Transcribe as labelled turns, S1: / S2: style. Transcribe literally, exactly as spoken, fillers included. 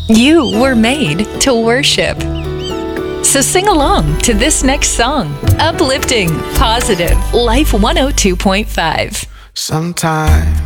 S1: You were made to worship. So sing along to this next song. Uplifting, positive, Life one oh two point five.
S2: Sometimes